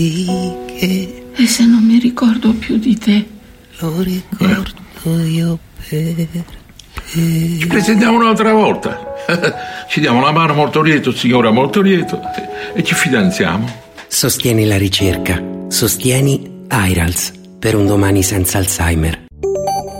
E se non mi ricordo più di te? Lo ricordo io per te. Ci presentiamo un'altra volta. Ci diamo la mano molto lieto, signora molto lieto, e ci fidanziamo. Sostieni la ricerca. Sostieni AIRALS per un domani senza Alzheimer.